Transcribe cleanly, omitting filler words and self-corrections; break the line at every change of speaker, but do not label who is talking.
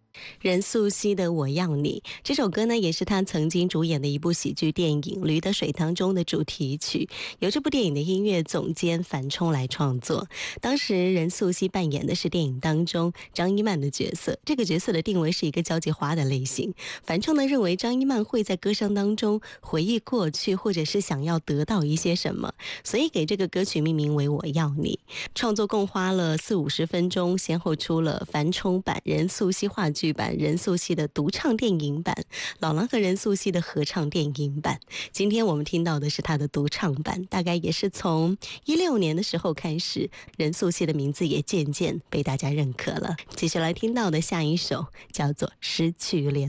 任素汐的《我要你》这首歌呢，也是她曾经主演的一部喜剧电影《驴得水》当中的主题曲，由这部电影的音乐总监樊冲来创作。当时任素汐扮演的是电影当中张一曼的角色，这个角色的定位是一个交际花的类型。樊冲呢认为张一曼会在歌声当中回忆过去，或者是想要得到一些什么，所以给这个歌曲命名为《我要你》。创作共花了40-50分钟，先后出了樊冲版、任素汐话剧版、任素汐的独唱电影版、老狼和任素汐的合唱电影版。今天我们听到的是她的独唱版，大概也是从16年的时候开始，任素汐的名字也渐渐被大家认可了。接下来听到的下一首叫做《失去联》。